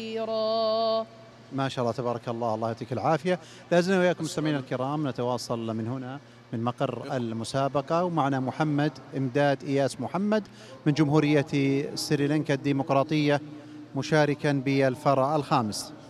ما شاء الله تبارك الله، الله يعطيك العافية. لازلنا وياكم مستمعينا الكرام نتواصل من هنا من مقر المسابقة، ومعنا محمد إمداد إياس محمد من جمهورية سريلانكا الديمقراطية مشاركا بالفرع الخامس.